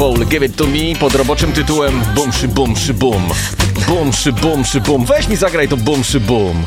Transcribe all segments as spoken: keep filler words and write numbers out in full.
Paul, Give It To Me pod roboczym tytułem Bum szy bum szy bum. Bum szy bum szy bum. Weź mi zagraj to bum szy bum.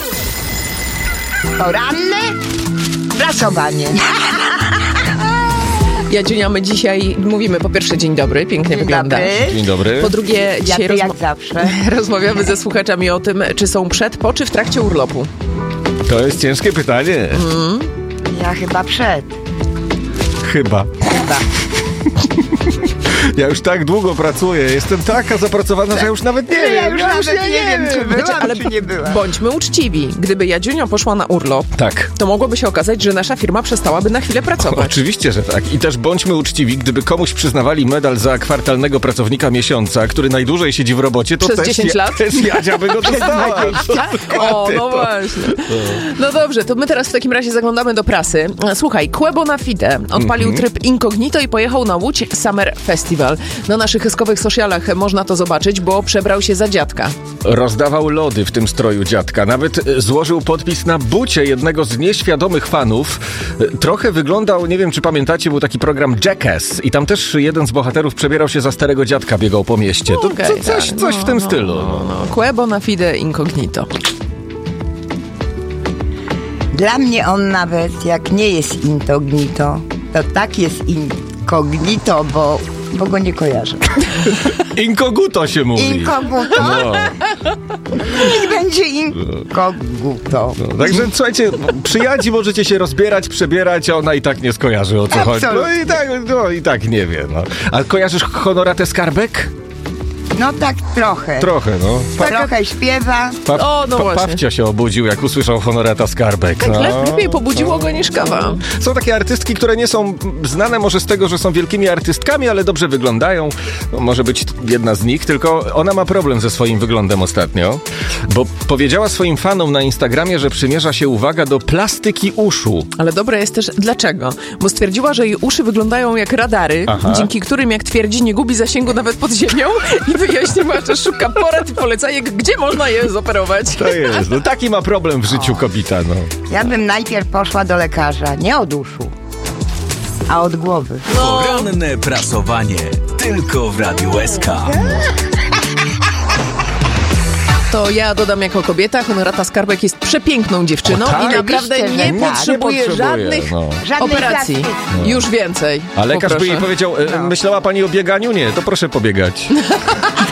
Poranne prasowanie. Jadziunia, my dzisiaj mówimy po pierwsze dzień dobry, pięknie Dzień wyglądasz. dobry. Dzień dobry. Po drugie, dzisiaj Jak, jak rozma- zawsze. rozmawiamy ze słuchaczami o tym, czy są przed, po, czy w trakcie urlopu. To jest ciężkie pytanie. Mm. Ja chyba przed. Chyba. Chyba. Ja już tak długo pracuję, jestem taka zapracowana, że ja już nawet nie wiem. Ja już nawet ja nie wiem, czy byłam, Znaczy, ale czy nie byłam. bądźmy uczciwi. Gdyby Jadziunio poszła na urlop, Tak. to mogłoby się okazać, że nasza firma przestałaby na chwilę pracować. Oczywiście, że tak. I też bądźmy uczciwi, gdyby komuś przyznawali medal za kwartalnego pracownika miesiąca, który najdłużej siedzi w robocie, to Przez też, dziesięć lat? też Jadzia by go dostała. O, no właśnie. No dobrze, to my teraz w takim razie zaglądamy do prasy. Słuchaj, Quebo na Fide odpalił Mhm. tryb incognito i pojechał na Łódź Summer Festival. Na naszych hyskowych socialach można to zobaczyć, bo przebrał się za dziadka. Rozdawał lody w tym stroju dziadka. Nawet e, złożył podpis na bucie jednego z nieświadomych fanów. E, Trochę wyglądał, nie wiem czy pamiętacie, był taki program Jackass i tam też jeden z bohaterów przebierał się za starego dziadka, biegał po mieście. To, Okej, to coś, tak. coś No, w tym no, stylu. No, no. Quebo na Fide incognito. Dla mnie on nawet, jak nie jest incognito, to tak jest incognito, bo, bo go nie kojarzę. Inkoguto się mówi. Incognito? No. Niech będzie incognito. No, także słuchajcie, przy Jadzi możecie się rozbierać, przebierać, a ona i tak nie skojarzy, o co chodzi. No Absolutnie. i tak, no, i tak nie wie. No. A kojarzysz Honoratę Skarbek? No tak trochę. Trochę, no. Pa, Trochę śpiewa. pa, O, no pa, właśnie. Pawcia się obudził, jak usłyszał Honorata Skarbek. Tak no. le- lepiej pobudziło go niż kawa. Są takie artystki, które nie są znane może z tego, że są wielkimi artystkami, ale dobrze wyglądają. No, może być jedna z nich, tylko ona ma problem ze swoim wyglądem ostatnio, bo powiedziała swoim fanom na Instagramie, że przymierza się, uwaga, do plastyki uszu. Ale dobre jest też dlaczego? Bo stwierdziła, że jej uszy wyglądają jak radary, Aha. dzięki którym, jak twierdzi, nie gubi zasięgu nawet pod ziemią i wyjaśniła, że szuka porad i polecajek, gdzie można je zoperować. To jest, no taki ma problem w życiu kobieta, no. Ja bym najpierw poszła do lekarza, nie od uszu, a od głowy. Poranne prasowanie tylko w Radiu S K. To ja dodam jako kobieta, Honorata Skarbek jest przepiękną dziewczyną O, tak? i naprawdę Oczywiście, że nie tak. potrzebuje Nie potrzebuje, żadnych no. Żadnej operacji. plastyki. Już więcej. A lekarz by Poproszę. jej powiedział, e, No. myślała pani o bieganiu? Nie, to proszę pobiegać.